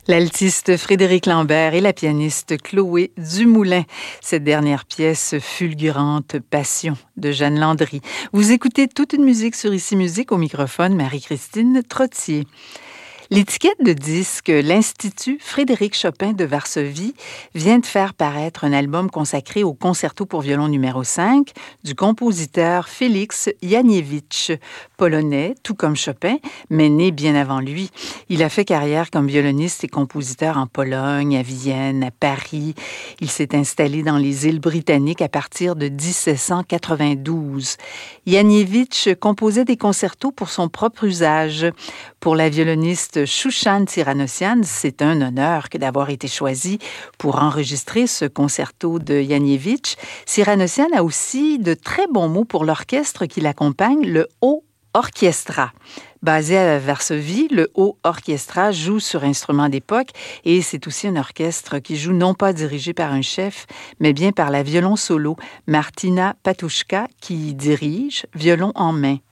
L'altiste Frédéric Lambert et la pianiste Chloé Dumoulin. Cette dernière pièce fulgurante, Passion, de Jeanne Landry. Vous écoutez toute une musique sur Ici Musique, au microphone Marie-Christine Trottier. L'étiquette de disque l'Institut Frédéric Chopin de Varsovie vient de faire paraître un album consacré au concerto pour violon numéro 5 du compositeur Félix Janiewicz, polonais, tout comme Chopin, mais né bien avant lui. Il a fait carrière comme violoniste et compositeur en Pologne, à Vienne, à Paris. Il s'est installé dans les îles britanniques à partir de 1792. Janiewicz composait des concertos pour son propre usage. Pour la violoniste Shushan Tsiranossian, c'est un honneur que d'avoir été choisi pour enregistrer ce concerto de Janiewicz. Tsiranossian a aussi de très bons mots pour l'orchestre qui l'accompagne, le Haut Orchestra. Basé à Varsovie, le Haut Orchestra joue sur instruments d'époque et c'est aussi un orchestre qui joue non pas dirigé par un chef, mais bien par la violon solo Martina Patuszka qui dirige, violon en main.